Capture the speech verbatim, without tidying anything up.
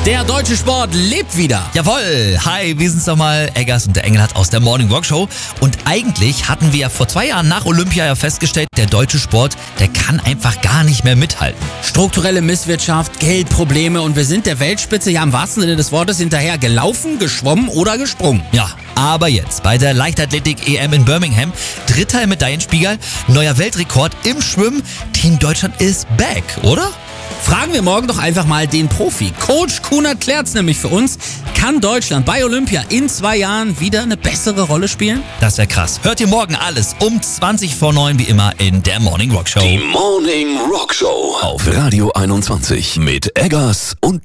Der deutsche Sport lebt wieder. Jawohl, hi, wir sind's nochmal, Eggers und der Engelhardt aus der Morning Rock Show. Und eigentlich hatten wir ja vor zwei Jahren nach Olympia ja festgestellt, der deutsche Sport, der kann einfach gar nicht mehr mithalten. Strukturelle Misswirtschaft, Geldprobleme und wir sind der Weltspitze ja im wahrsten Sinne des Wortes hinterher gelaufen, geschwommen oder gesprungen. Ja, aber jetzt bei der Leichtathletik-E M in Birmingham, dritter im Medaillenspiegel, neuer Weltrekord im Schwimmen, Team Deutschland ist back, oder? Fragen wir morgen doch einfach mal den Profi. Coach Kunert klärt's nämlich für uns. Kann Deutschland bei Olympia in zwei Jahren wieder eine bessere Rolle spielen? Das wäre krass. Hört ihr morgen alles um zwanzig vor neun wie immer in der Morning Rock Show. Die Morning Rock Show auf Radio einundzwanzig mit Eggers und